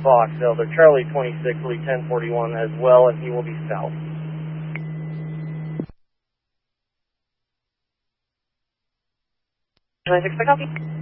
Fox, Elder Charlie 26, Lee 1041 as well, and he will be south. 26, copy.